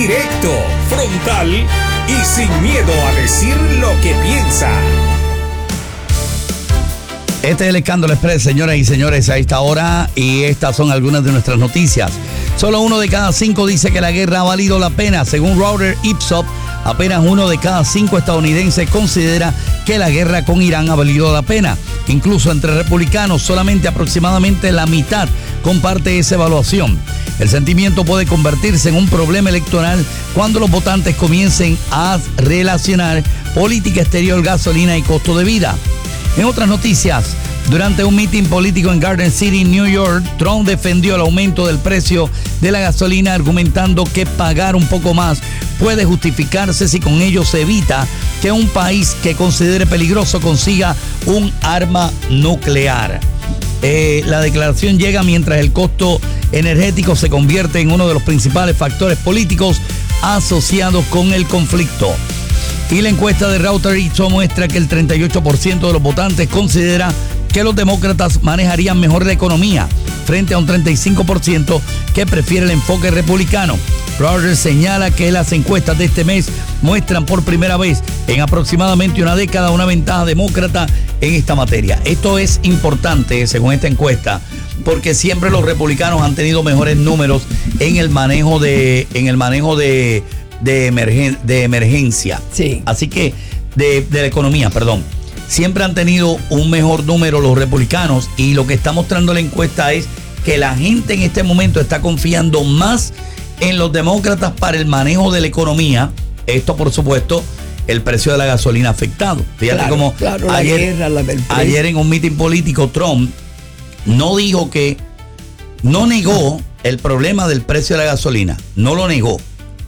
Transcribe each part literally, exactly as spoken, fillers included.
directo, frontal y sin miedo a decir lo que piensa. Este es el Escándalo Express, señoras y señores, a esta hora, y estas son algunas de nuestras noticias. Solo uno de cada cinco dice que la guerra ha valido la pena. Según Reuters Ipsos, apenas uno de cada cinco estadounidenses considera que la guerra con Irán ha valido la pena. Incluso entre republicanos, solamente aproximadamente la mitad comparte esa evaluación. El sentimiento puede convertirse en un problema electoral cuando los votantes comiencen a relacionar política exterior, gasolina y costo de vida. En otras noticias, durante un mitin político en Garden City, New York, Trump defendió el aumento del precio de la gasolina, argumentando que pagar un poco más puede justificarse si con ello se evita que un país que considere peligroso consiga un arma nuclear. Eh, la declaración llega mientras el costo energético se convierte en uno de los principales factores políticos asociados con el conflicto. Y la encuesta de Reuters Ipsos muestra que el treinta y ocho por ciento de los votantes considera que los demócratas manejarían mejor la economía, frente a un treinta y cinco por ciento que prefiere el enfoque republicano. Reuters señala que las encuestas de este mes muestran por primera vez en aproximadamente una década una ventaja demócrata en esta materia. Esto es importante, según esta encuesta, porque siempre los republicanos han tenido mejores números en el manejo de, en el manejo de De, emergen, de emergencia. Sí. Así que, de, de la economía, perdón. Siempre han tenido un mejor número los republicanos, y lo que está mostrando la encuesta es que la gente en este momento está confiando más en los demócratas para el manejo de la economía. Esto, por supuesto, el precio de la gasolina afectado. Fíjate claro, cómo claro, la ayer, guerra, la del precio. ayer en un mitin político, Trump no dijo que, no negó el problema del precio de la gasolina, no lo negó.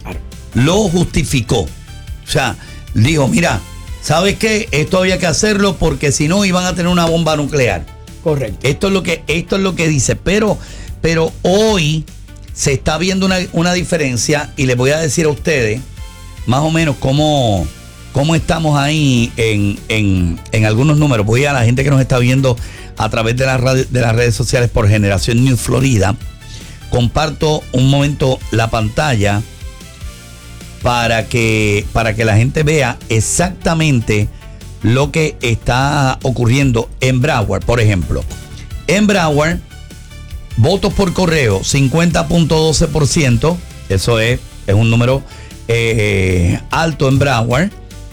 Lo justificó. O sea, dijo, mira, ¿sabes qué? Esto había que hacerlo porque si no iban a tener una bomba nuclear. Correcto. Esto es lo que, esto es lo que dice. Pero, pero hoy se está viendo una, una diferencia, y les voy a decir a ustedes más o menos cómo, cómo estamos ahí en, en, en algunos números. Voy a la gente que nos está viendo a través de, la radio, de las redes sociales por Generación News Florida. Comparto un momento la pantalla para que, para que la gente vea exactamente lo que está ocurriendo en Broward, por ejemplo. En Broward, votos por correo, cincuenta punto doce por ciento. Eso es, es un número eh, alto en Broward.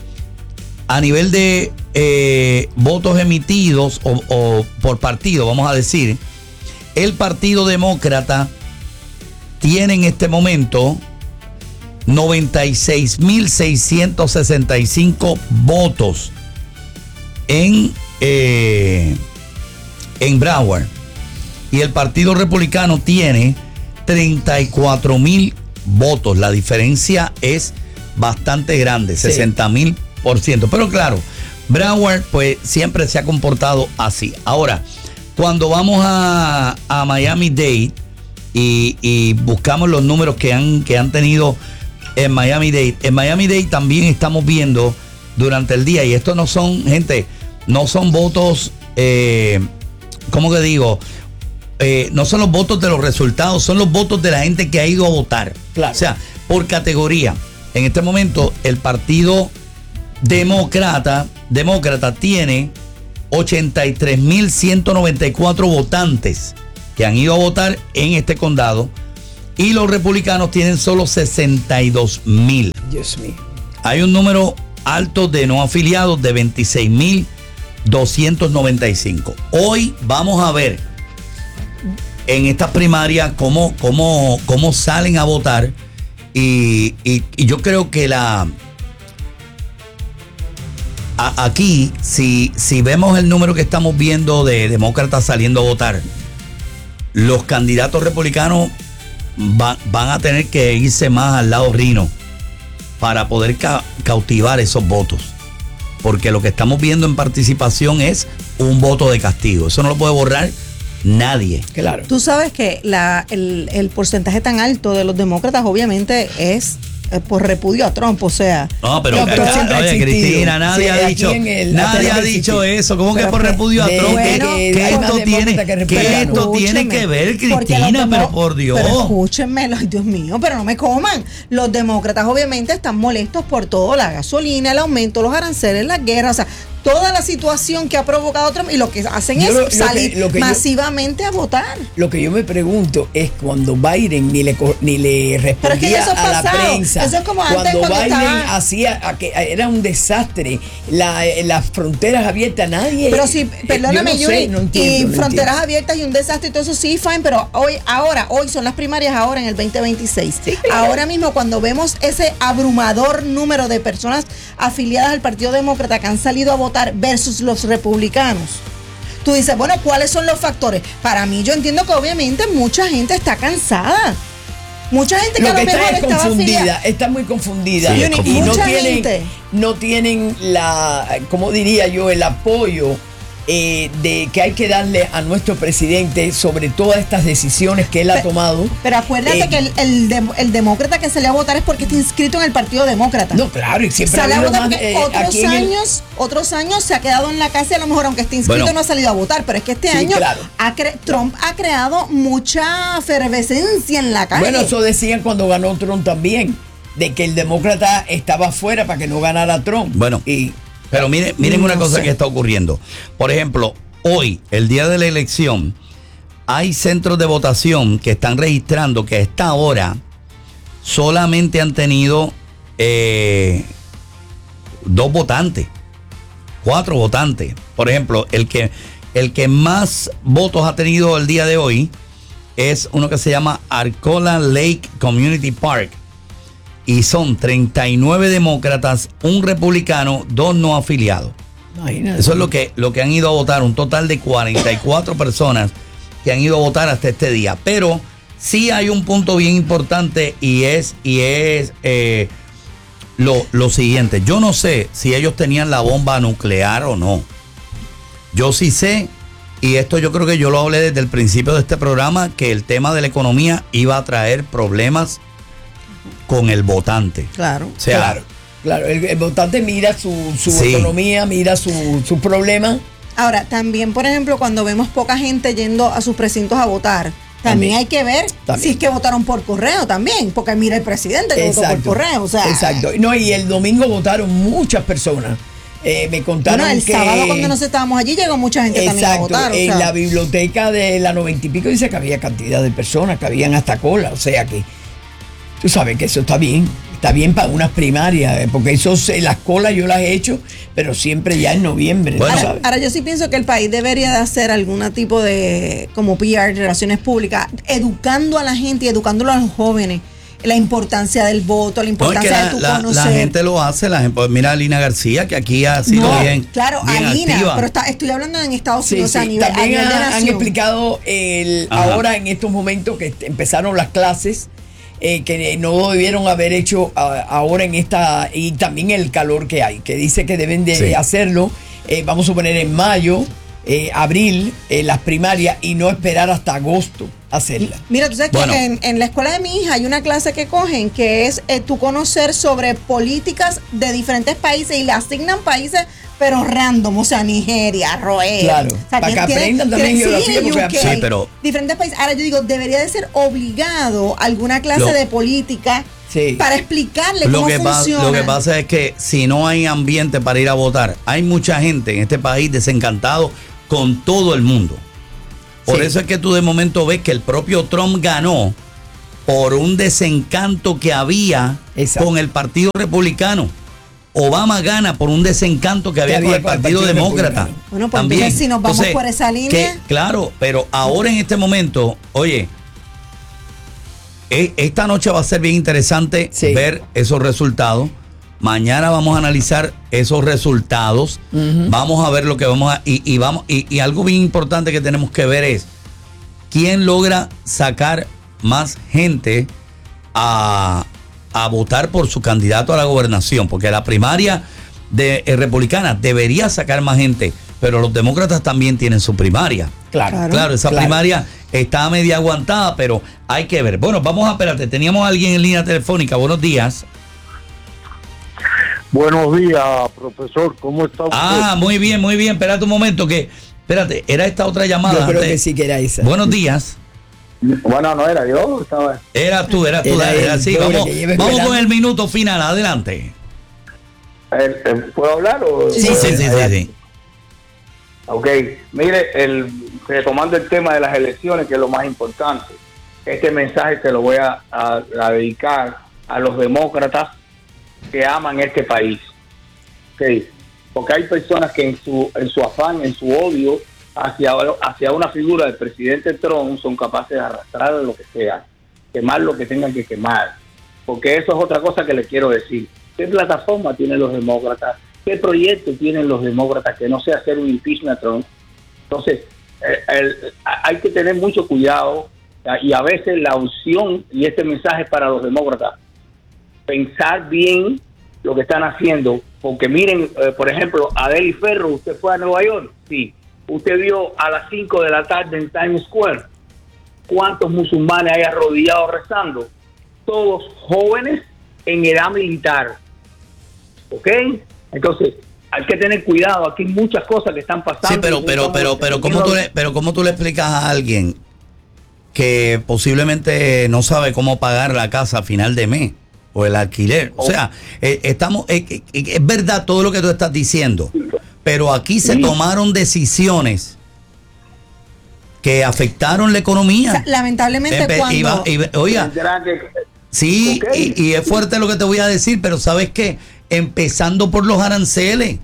A nivel de eh, votos emitidos o, o por partido, vamos a decir, el Partido Demócrata tiene en este momento noventa y seis mil seiscientos sesenta y cinco votos en, eh, en Broward. Y el Partido Republicano tiene treinta y cuatro mil votos. La diferencia es bastante grande, sí. sesenta mil por ciento. Pero claro, Broward pues siempre se ha comportado así. Ahora, cuando vamos a, a Miami-Dade y, y buscamos los números que han, que han tenido en Miami-Dade. En Miami-Dade también estamos viendo durante el día, y esto no son, gente, no son votos, eh, ¿cómo que digo? Eh, no son los votos de los resultados, son los votos de la gente que ha ido a votar. Claro. O sea, por categoría. En este momento, el Partido Demócrata, Demócrata tiene ochenta y tres mil ciento noventa y cuatro votantes que han ido a votar en este condado. Y los republicanos tienen solo sesenta y dos mil. Dios mío. Hay un número alto de no afiliados de veintiséis mil doscientos noventa y cinco. Hoy vamos a ver en estas primarias cómo, cómo, cómo salen a votar. Y, y, y yo creo que la a, aquí, si, si vemos el número que estamos viendo de demócratas saliendo a votar, los candidatos republicanos Va, van a tener que irse más al lado rino para poder ca- cautivar esos votos, porque lo que estamos viendo en participación es un voto de castigo. Eso no lo puede borrar nadie. Claro. Tú sabes que la, el, el porcentaje tan alto de los demócratas obviamente es eh, por repudio a Trump, o sea. No, pero, No, pero acá, siempre ha oye, existido. Cristina, nadie Sí, ha aquí dicho, en el- nadie ha ha dicho existido. eso. ¿Cómo que Pero por que- repudio a de- Trump? de ¿Qué- que ¿Qué hay más esto tiene, demócratas que ¿qué republicanos. esto tiene Escúcheme, que ver, porque los Cristina? demo- Pero por Dios. Pero escúchenme, ay, Dios mío, pero no me coman. Los demócratas obviamente están molestos por todo, la gasolina, el aumento, los aranceles, la guerra, o sea, toda la situación que ha provocado Trump, y lo que hacen Yo es lo- lo que- salir lo que yo- masivamente a votar. Lo que yo me pregunto es cuando Biden ni le co- ni le Pero es que respondía eso es a la pasado. prensa, Eso es como antes cuando cuando Biden estaba- hacía a que era un desastre, la, las fronteras abiertas, nadie. Pero sí, eh, perdóname, yo no sé, Yuri, no entiendo, y no fronteras entiendo. abiertas y un desastre y todo eso sí, fine, pero hoy, ahora, hoy son las primarias ahora en el veinte veintiséis. Sí, claro. Ahora mismo cuando vemos ese abrumador número de personas afiliadas al Partido Demócrata que han salido a votar versus los republicanos, tú dices, bueno, ¿cuáles son los factores? Para mí yo entiendo que obviamente mucha gente está cansada. Mucha gente que Lo a lo que mejor está es estaba confundida, afiliada. está muy confundida Sí, y es no confundida. Mucha tienen, gente. no tienen la, ¿cómo diría yo? El apoyo eh, de que hay que darle a nuestro presidente sobre todas estas decisiones que él ha Pe- tomado. Pero acuérdate Eh, que el, el, dem- el demócrata que salió a votar es porque está inscrito en el Partido Demócrata. No, claro, y siempre ha Sale a habido votar más, porque eh, otros aquí en el- años, otros años se ha quedado en la casa y a lo mejor aunque esté inscrito Bueno. no ha salido a votar, pero es que este Sí, año claro. ha cre- Trump ha creado mucha efervescencia en la calle. Bueno, eso decían cuando ganó Trump también, de que el demócrata estaba afuera para que no ganara Trump. Bueno, y pero miren, miren una No cosa sé. que está ocurriendo. Por ejemplo, hoy, el día de la elección, hay centros de votación que están registrando que a esta hora solamente han tenido eh, dos votantes, cuatro votantes. Por ejemplo, el que, el que más votos ha tenido el día de hoy es uno que se llama Arcola Lake Community Park. Y son treinta y nueve demócratas, un republicano, dos no afiliados. imagínate. Eso es lo que, lo que han ido a votar, un total de cuarenta y cuatro personas que han ido a votar hasta este día. Pero sí hay un punto bien importante y es, y es eh, lo, lo siguiente. Yo no sé si ellos tenían la bomba nuclear o no. Yo sí sé, y esto yo creo que yo lo hablé desde el principio de este programa, que el tema de la economía iba a traer problemas con el votante. Claro. O sea, Claro, claro. El, el votante mira su, su Sí. economía, mira su, su problema. Ahora, también, por ejemplo, cuando vemos poca gente yendo a sus precintos a votar, también, También. hay que ver También. si es que votaron por correo también, porque mira el presidente que votó por correo, o sea. Exacto. No, y el domingo votaron muchas personas. Eh, me contaron Bueno, el que sábado cuando nos estábamos allí llegó mucha gente también a exacto, votar. o en sea. la biblioteca de la noventa y pico dice que había cantidad de personas, que habían hasta cola, o sea que tú sabes que eso está bien, está bien para unas primarias, eh, porque esos, eh, las colas yo las he hecho, pero siempre ya en noviembre, Bueno. ¿tú Ahora, sabes? ahora yo sí pienso que el país debería de hacer algún tipo de como P R, relaciones públicas, educando a la gente y educándolo a los jóvenes, la importancia del voto, la no, es importancia que de la, tu la- conocer. la gente lo hace, la gente, pues mira a Lina García, que aquí ha sido No, bien, claro, bien Alina, activa. pero está, estoy hablando en Estados Sí, Unidos, o sea, a sí. nivel, a También nivel de han, han nación. explicado el, Ajá. ahora en estos momentos que empezaron las clases, eh, que no debieron haber hecho a- ahora en esta, y también el calor que hay, que dice que deben de Sí. hacerlo, eh, vamos a suponer en mayo, eh, abril, eh, las primarias, y no esperar hasta agosto hacerlas. Mira, tú sabes Bueno. que en, en la escuela de mi hija hay una clase que cogen que es eh, tú conocer sobre políticas de diferentes países y le asignan países pero random, o sea, Nigeria, Roel. Claro, o sea, para que tiene- aprendan tiene- también sí, geografía, porque- U K, Sí, pero- diferentes países. Ahora yo digo, debería de ser obligado alguna clase Lo- de política Sí. para explicarle Lo cómo que, pasa, funciona. lo que pasa es que si no hay ambiente para ir a votar, hay mucha gente en este país desencantado con todo el mundo. Por Sí. eso es que tú de momento ves que el propio Trump ganó por un desencanto que había Exacto. con el Partido Republicano. Obama gana por un desencanto que había, había con el con el Partido, Partido Demócrata. Republicano. Bueno, pues También. entonces, si nos vamos por esa línea- que, claro, pero ahora en este momento, oye, e- esta noche va a ser bien interesante Sí. ver esos resultados. Mañana vamos a analizar esos resultados. Vamos a ver lo que vamos a. Y, y vamos, y, y algo bien importante que tenemos que ver es quién logra sacar más gente a, a votar por su candidato a la gobernación. Porque la primaria de, eh, republicana debería sacar más gente, pero los demócratas también tienen su primaria. Claro, Claro. Claro, esa Claro. primaria está media aguantada, pero hay que ver. Bueno, vamos a espérate. Teníamos a alguien en línea telefónica. Buenos días. Buenos días, profesor. ¿Cómo está usted? Ah, muy bien, muy bien. Espérate un momento que... Espérate, era esta otra llamada. Yo creo antes. que sí que era esa. Buenos días. Bueno, no era yo. Estaba... Eras tú, eras tú. Era dale, él, era así. pobre, Vamos, que lleva vamos con esperando. el minuto final. Adelante. Eh, eh, ¿Puedo hablar? O... Sí, sí, sí, sí, sí. Ok. Mire, el, retomando el tema de las elecciones, que es lo más importante, este mensaje se lo voy a, a, a dedicar a los demócratas que aman este país. Okay. Porque hay personas que en su en su afán, en su odio hacia, hacia una figura del presidente Trump son capaces de arrastrar lo que sea, quemar lo que tengan que quemar. Porque eso es otra cosa que les quiero decir. ¿Qué plataforma tienen los demócratas? ¿Qué proyecto tienen los demócratas que no sea hacer un impeachment a Trump? Entonces, el, el, hay que tener mucho cuidado, y a veces la opción, y este mensaje es para los demócratas, pensar bien lo que están haciendo, porque miren, eh, por ejemplo, Adeli Ferro, ¿usted fue a Nueva York? Sí. ¿Usted vio a las cinco de la tarde en Times Square cuántos musulmanes hay arrodillados rezando? Todos jóvenes en edad militar. ¿Ok? Entonces, hay que tener cuidado, aquí hay muchas cosas que están pasando. Sí, pero, pero, pero, pero, ¿cómo tú le, pero ¿cómo tú le explicas a alguien que posiblemente no sabe cómo pagar la casa a final de mes o el alquiler? O sea, eh, estamos, eh, eh, es verdad todo lo que tú estás diciendo, pero aquí se Sí. tomaron decisiones que afectaron la O economía. sea, lamentablemente Empe- cuando... iba- iba- oiga, Tendrán que- sí, Ok. y, y es fuerte lo que te voy a decir, pero ¿sabes qué? Empezando por los aranceles.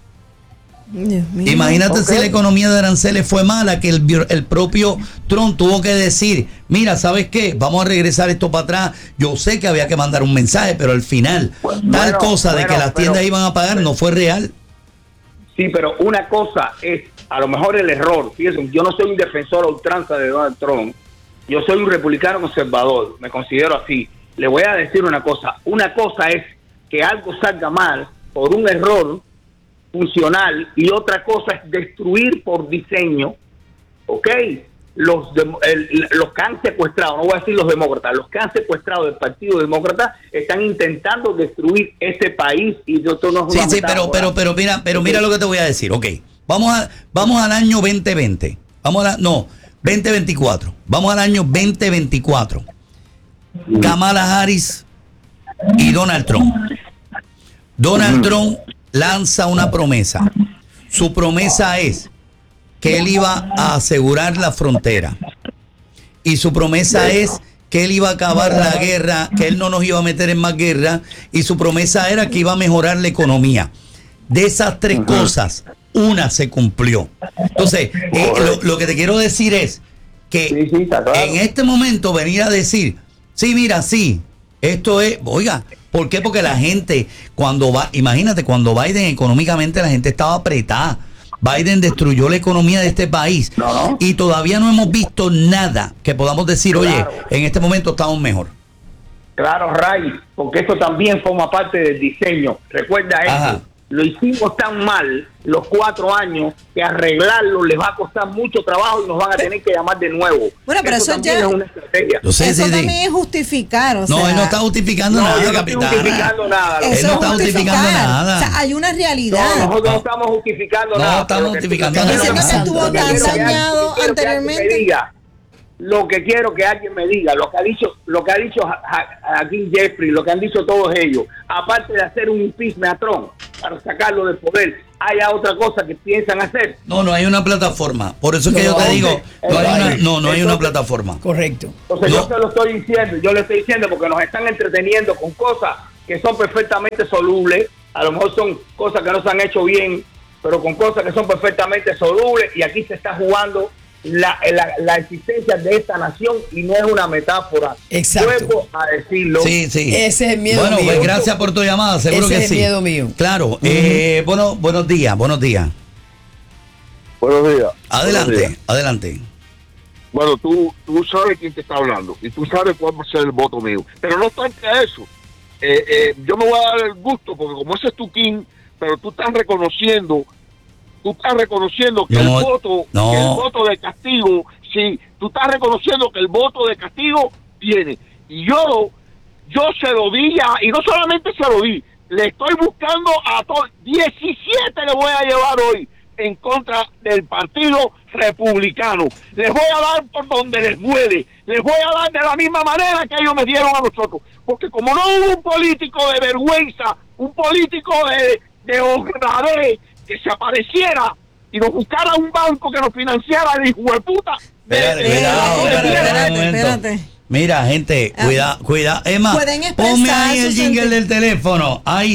Dios mío. Imagínate Ok. si la economía de aranceles fue mala, que el, bi- el propio Trump tuvo que decir, mira, ¿sabes qué? Vamos a regresar esto para atrás. Yo sé que había que mandar un mensaje, pero al final, Bueno, tal cosa de bueno, que las pero- tiendas iban a pagar no fue real. Sí, pero una cosa es, a lo mejor el error, fíjense, yo no soy un defensor a ultranza de Donald Trump, yo soy un republicano conservador, me considero así. Le voy a decir una cosa, una cosa es que algo salga mal por un error funcional y otra cosa es destruir por diseño, ¿ok? Los, dem- el- los que han secuestrado, no voy a decir los demócratas, los que han secuestrado del Partido Demócrata están intentando destruir este país y esto no es Sí, una sí, pero, metáfora. pero, pero mira, pero mira lo que te voy a decir, ok. Vamos a, vamos al año veinte veinte. Vamos a la, no, veinte veinticuatro. Vamos al año veinte veinticuatro. Kamala Harris y Donald Trump. Donald Trump lanza una promesa. Su promesa es que él iba a asegurar la frontera. Y su promesa es que él iba a acabar la guerra, que él no nos iba a meter en más guerra. Y su promesa era que iba a mejorar la economía. De esas tres cosas, una se cumplió. Entonces, eh, lo, lo que te quiero decir es que Sí, sí, está claro. en este momento venir a decir, sí, mira, sí, esto es, oiga, ¿por qué? Porque la gente, cuando va, imagínate, cuando Biden económicamente la gente estaba apretada. Biden destruyó la economía de este país No, no. y todavía no hemos visto nada que podamos decir, oye, Claro. en este momento estamos mejor. Claro, Ray, porque esto también forma parte del diseño. Recuerda Ajá. esto, lo hicimos tan mal los cuatro años que arreglarlo les va a costar mucho trabajo y nos van a tener que llamar de nuevo. Bueno, pero eso también ya- es una estrategia. Yo sé, Eso sí, sí. también es justificar, o No, sea, él no está justificando No, nada, yo no estoy capitán. justificando nada. eso Él no es está justificando justificar. nada. O sea, hay una realidad. No, nosotros No. no estamos justificando No nada. estamos pero que- justificando lo que nada. quiero Diciendo que estuvo lo que tan quiero que alguien- dañado lo que quiero que alguien anteriormente. me diga, Lo que quiero que alguien me diga, lo que ha dicho, lo que ha dicho Hakeem Jeffrey, lo que han dicho todos ellos, aparte de hacer un impeachment a Trump para sacarlo del poder, ¿haya otra cosa que piensan hacer? No, no hay una plataforma. Por eso es que No, yo te entonces, digo, no hay una, no, no hay una entonces- plataforma. Correcto. Entonces No. yo se lo estoy diciendo, yo le estoy diciendo porque nos están entreteniendo con cosas que son perfectamente solubles, a lo mejor son cosas que no se han hecho bien, pero con cosas que son perfectamente solubles, y aquí se está jugando la, la, la existencia de esta nación y no es una metáfora. Exacto. Vuelvo a decirlo. Sí, sí. Ese es el miedo Bueno, mío. pues gracias por tu llamada, seguro Ese que es sí. el miedo mío. Claro. eh, bueno, buenos días, buenos días. Buenos días. Adelante, Buenos días. adelante. Bueno, tú, tú sabes quién te está hablando y tú sabes cuál va a ser el voto mío. Pero no obstante a eso, eh, eh, yo me voy a dar el gusto porque como ese es tu king, pero tú estás reconociendo, tú estás reconociendo que No, el voto, no. que el voto de castigo, sí, tú estás reconociendo que el voto de castigo viene. Y yo, yo se lo di ya, y no solamente se lo di, le estoy buscando a todos, diecisiete le voy a llevar hoy en contra del Partido Republicano. Les voy a dar por donde les puede, les voy a dar de la misma manera que ellos me dieron a nosotros, porque como no hubo un político de vergüenza, un político de, de honradez que se apareciera y nos buscara un banco que nos financiara el hijo de puta. Espérate, Eh, cuidado, espérate, espérate, espérate, un momento. espérate. Mira, gente, Ah. cuidado, cuidado. Emma, Pueden expresar ponme ahí el sus jingle senti- del teléfono. Ahí.